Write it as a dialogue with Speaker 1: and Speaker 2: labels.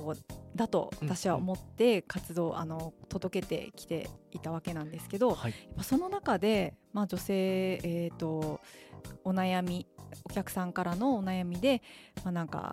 Speaker 1: 業だと私は思って活動届けてきていたわけなんですけど、
Speaker 2: はい、
Speaker 1: その中で、女性、お悩み、お客さんからのお悩みで、なんか